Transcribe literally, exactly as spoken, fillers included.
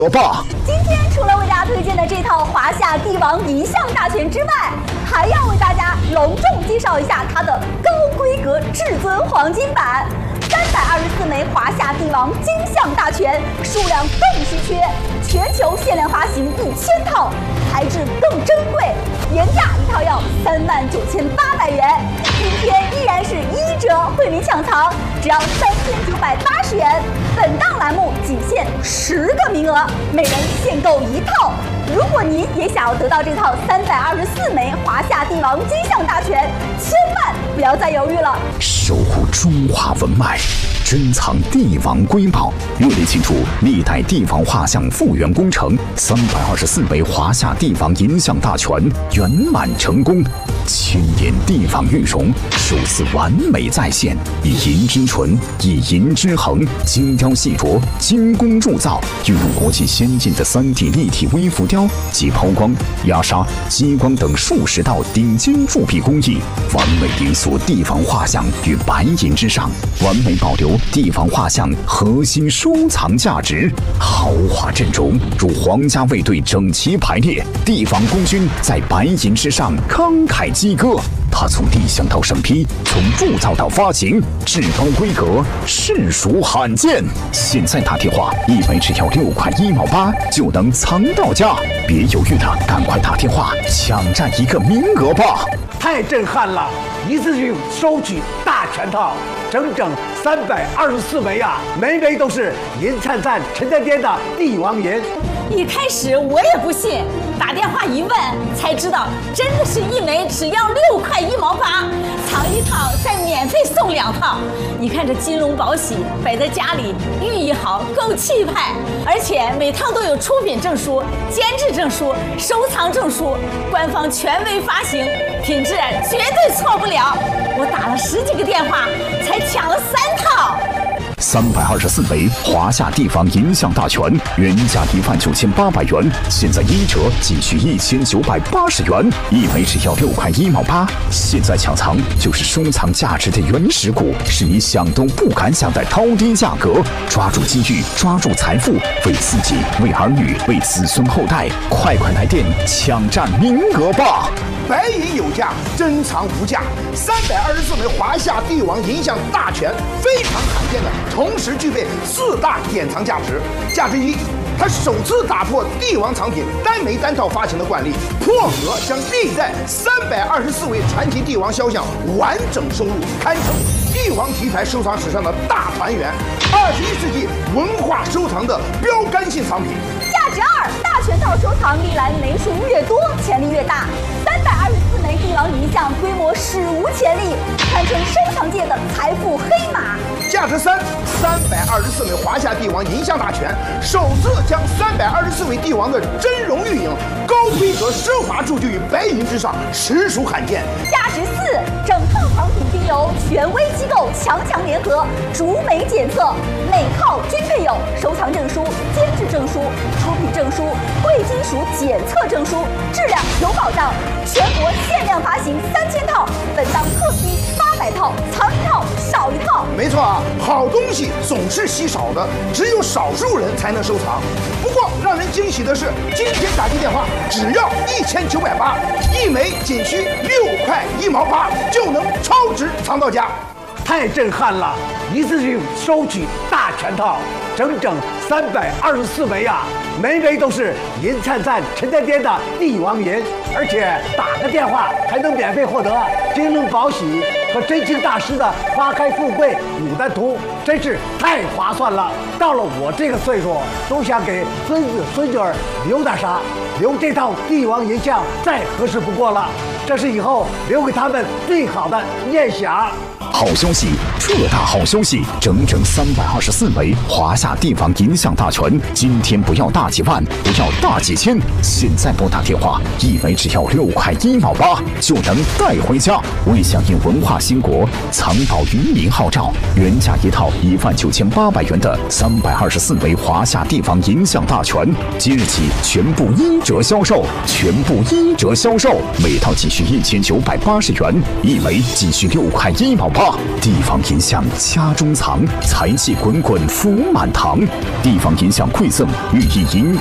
我爸， 今天除了为大家推荐的这套华夏帝王银象大全之外，还要为大家隆重介绍一下它的高规格至尊黄金版。三百二十四枚华夏帝王金象大全，数量更稀缺，全球限量发行一千套，材质更珍贵，原价一套要三万九千八百元，今天依然是一折惠民抢藏，只要三千九百八十元。本档栏目仅限十个名额，每人限购一套。如果您也想要得到这套三百二十四枚华夏帝王金象大全，千万不要再犹豫了。 守护中华文脉，珍藏帝王瑰宝，热烈庆祝历代帝王画像复原工程三百二十四枚华夏帝王银象大全圆满成功，千年帝王玉容首次完美再现，以银之纯，以银之恒，精雕细琢，精工铸造，运用国际先进的 三 D 立体微浮雕及抛光、压砂、激光等数十道顶尖铸币工艺，完美雕塑帝王画像于白银之上，完美保留帝王画像核心收藏价值。豪华阵容如皇家卫队整齐排列，帝王功勋在白银之上慷慨激歌。它从立项到审批，从铸造到发行，至高规格，实属罕见。现在打电话，一枚只要六块一毛八就能藏到家，别犹豫了，赶快打电话抢占一个名额吧！ 太震撼了！一次性收取大全套，整整三百二十四枚啊，枚枚都是银灿灿、沉甸甸的帝王银。 一开始我也不信，打电话一问才知道，真的是一枚只要六块一毛八，藏一套再免费送两套。你看这金龙宝玺摆在家里，寓意好，够气派。而且每套都有出品证书、监制证书、收藏证书，官方权威发行，品质绝对错不了。我打了十几个电话才抢了三套。 三百二十四枚华夏帝王银象大全，原价一万九千八百元，现在一折仅需一千九百八十元，一枚只要六块一毛八。现在抢藏就是收藏价值的原始股，是你想都不敢想的超低价格。抓住机遇，抓住财富，为自己、为儿女、为子孙后代，快快来电抢占名额吧！ 白银有价，珍藏无价。三百二十四枚华夏帝王银象大全，非常罕见的，同时具备四大典藏价值。价值一，它首次打破帝王藏品单枚单套发行的惯例，破格将历代三百二十四位传奇帝王肖像完整收录，堪称帝王题材收藏史上的大团圆，二十一世纪文化收藏的标杆性藏品。 价值二，大全套收藏历来枚数越多，潜力越大。三百二十四枚帝王银象规模史无前例，堪称收藏界的财富黑马。 价值三，三百二十四枚华夏帝王银象大全，首次将三百二十四位帝王的真容玉影高规格奢华铸就于白银之上，实属罕见。 价值四，整套藏品并由权威机构强强联合逐枚检测，每套均配有收藏证书、监制证书、出品证书、贵金属检测证书，质量有保障。全国限量发行三千套，本档特批八百套，藏一套少一套。 没错啊，好东西总是稀少的，只有少数人才能收藏。不过让人惊喜的是，今天打进电话只要一千九百八，一枚仅需六块一毛八就能超值藏到家。 太震撼了！一次性收取大全套，整整三百二十四枚啊，枚枚都是银灿灿、沉甸甸的帝王银，而且打个电话还能免费获得金龙宝玺和真卿大师的《花开富贵牡丹图》，真是太划算了。到了我这个岁数，都想给孙子孙女儿留点啥，留这套帝王银像再合适不过了。这是以后留给他们最好的念想。 好消息，特大好消息！整整三百二十四枚华夏帝王银象大全，今天不要大几万，不要大几千，现在拨打电话，一枚只要六块一毛八就能带回家。为响应文化兴国，藏宝渔民号召，原价一套一万九千八百元的三百二十四枚华夏帝王银象大全，即日起全部一折销售，全部一折销售，每套仅需一千九百八十元，一枚仅需六块一毛八。 哈！地方银像家中藏，财气滚滚福满堂。地方银像馈赠，寓意银